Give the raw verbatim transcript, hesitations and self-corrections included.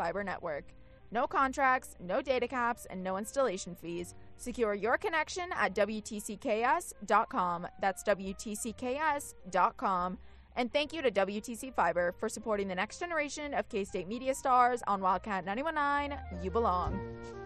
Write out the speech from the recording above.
fiber network. No contracts, no data caps, and no installation fees. Secure your connection at W T C K S dot com. That's W T C K S dot com. And thank you to W T C Fiber for supporting the next generation of K-State media stars on Wildcat ninety-one point nine. You belong.